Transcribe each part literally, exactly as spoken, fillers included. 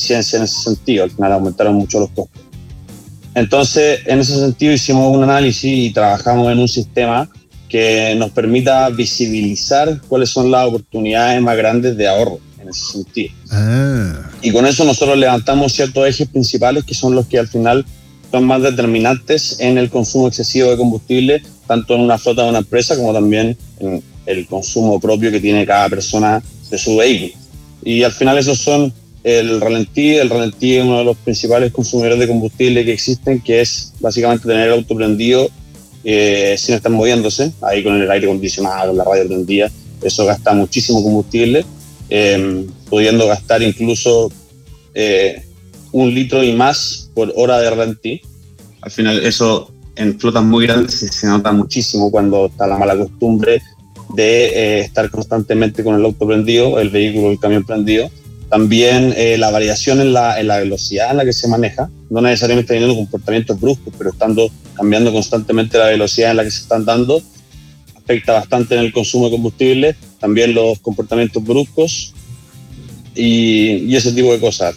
eficiencia en ese sentido. Al final aumentaron mucho los costos. Entonces, en ese sentido hicimos un análisis y trabajamos en un sistema que nos permita visibilizar cuáles son las oportunidades más grandes de ahorro en ese sentido. Ah. Y con eso nosotros levantamos ciertos ejes principales que son los que al final son más determinantes en el consumo excesivo de combustible, tanto en una flota de una empresa como también en el consumo propio que tiene cada persona de su vehículo. Y al final esos son el ralentí. El ralentí es uno de los principales consumidores de combustible que existen, que es básicamente tener el auto prendido eh, sin estar moviéndose, ahí con el aire acondicionado, con la radio prendida. Eso gasta muchísimo combustible, eh, pudiendo gastar incluso eh, un litro y más por hora de ralentí. Al final eso en flotas muy grandes se, se nota muchísimo cuando está la mala costumbre de eh, estar constantemente con el auto prendido, el vehículo, el camión prendido. También eh, la variación en la, en la velocidad en la que se maneja, no necesariamente teniendo comportamientos bruscos, pero estando cambiando constantemente la velocidad en la que se están dando, afecta bastante en el consumo de combustible. También los comportamientos bruscos y, y ese tipo de cosas.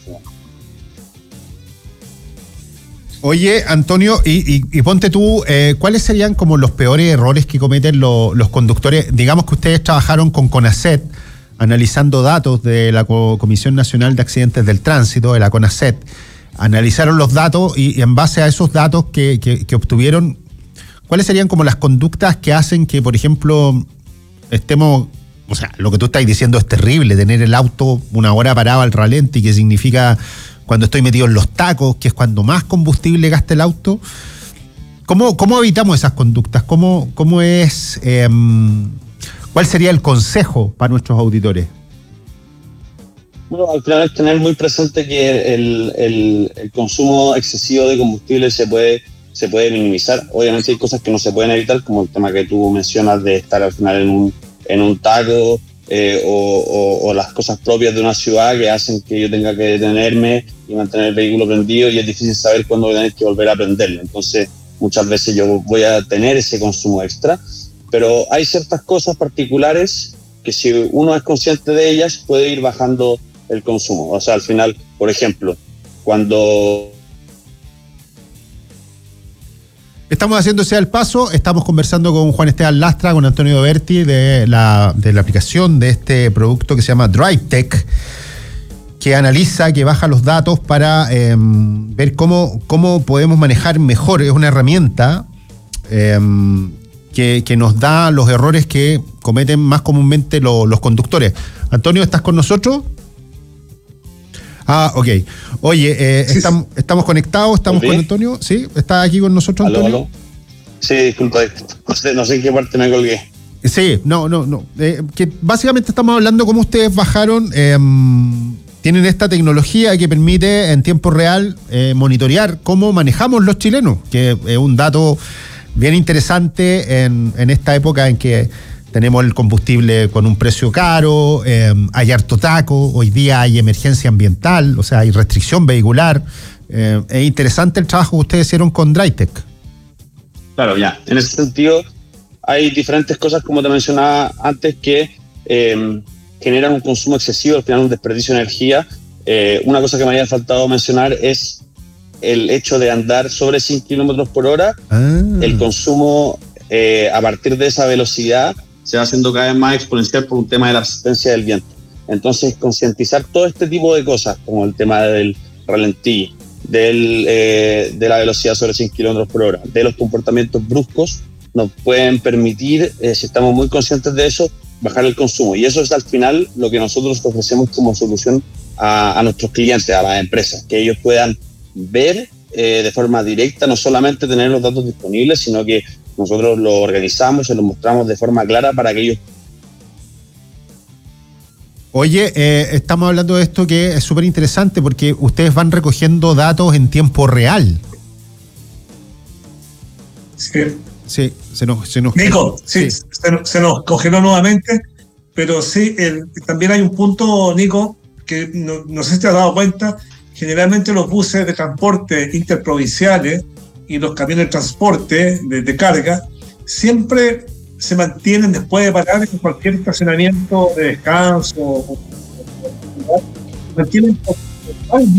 Oye, Antonio, y, y, y ponte tú, eh, ¿cuáles serían como los peores errores que cometen lo, los conductores? Digamos que ustedes trabajaron con CONACET, analizando datos de la Comisión Nacional de Accidentes del Tránsito, de la CONACET. Analizaron los datos y, y en base a esos datos que, que, que obtuvieron, ¿cuáles serían como las conductas que hacen que, por ejemplo, estemos... O sea, lo que tú estás diciendo es terrible, tener el auto una hora parado al ralenti, que significa cuando estoy metido en los tacos, que es cuando más combustible gasta el auto. ¿Cómo, cómo evitamos esas conductas? ¿Cómo, cómo es, eh, cuál sería el consejo para nuestros auditores? Bueno, al final es tener muy presente que el, el, el consumo excesivo de combustible se puede, se puede minimizar. Obviamente hay cosas que no se pueden evitar, como el tema que tú mencionas de estar al final en un en un taco eh, o, o, o las cosas propias de una ciudad que hacen que yo tenga que detenerme y mantener el vehículo prendido, y es difícil saber cuándo voy a tener que volver a prenderlo. Entonces muchas veces yo voy a tener ese consumo extra, pero hay ciertas cosas particulares que si uno es consciente de ellas puede ir bajando el consumo. O sea, al final, por ejemplo, cuando... Estamos haciendo ese al paso, estamos conversando con Juan Esteban Lastra, con Antonio Berti de la, de la aplicación de este producto que se llama DriveTech, que analiza, que baja los datos para eh, ver cómo, cómo podemos manejar mejor. Es una herramienta eh, que, que nos da los errores que cometen más comúnmente lo, los conductores. Antonio, ¿estás con nosotros? Ah, ok. Oye, eh, sí, estamos, estamos conectados, estamos ¿Sí? con Antonio. ¿Sí? ¿Estás aquí con nosotros, ¿Aló, Antonio? aló? Sí, disculpa, no sé, no sé en qué parte me colgué. Sí, no, no, no. Eh, que básicamente estamos hablando cómo ustedes bajaron, eh, tienen esta tecnología que permite en tiempo real eh, monitorear cómo manejamos los chilenos, que es un dato bien interesante en, en esta época en que tenemos el combustible con un precio caro, eh, hay harto taco, hoy día hay emergencia ambiental, o sea, hay restricción vehicular. Eh, es interesante el trabajo que ustedes hicieron con DriveTech. Claro, ya. En ese sentido, hay diferentes cosas, como te mencionaba antes, que eh, generan un consumo excesivo, al final un desperdicio de energía. Eh, una cosa que me había faltado mencionar es el hecho de andar sobre cien kilómetros por hora. Ah. El consumo eh, a partir de esa velocidad se va haciendo cada vez más exponencial por un tema de la resistencia del viento. Entonces, concientizar todo este tipo de cosas, como el tema del ralentí, del, eh, de la velocidad sobre cien kilómetros por hora, de los comportamientos bruscos, nos pueden permitir, eh, si estamos muy conscientes de eso, bajar el consumo. Y eso es al final lo que nosotros ofrecemos como solución a, a nuestros clientes, a las empresas, que ellos puedan ver eh, de forma directa, no solamente tener los datos disponibles, sino que nosotros lo organizamos, se lo mostramos de forma clara para que ellos... Oye, eh, estamos hablando de esto que es súper interesante porque ustedes van recogiendo datos en tiempo real. Sí. Sí, se nos... Se nos Nico, sí, sí. Se, se nos congeló nuevamente, pero sí, el, también hay un punto, Nico, que no, no sé si te has dado cuenta, generalmente los buses de transporte interprovinciales y los camiones de transporte de, de carga siempre se mantienen después de parar en cualquier estacionamiento de descanso o, o, o mantienen